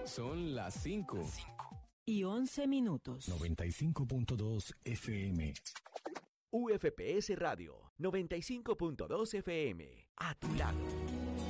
Son las 5. Y 11 minutos. 95.2 FM. UFPS Radio, 95.2 FM. A tu lado.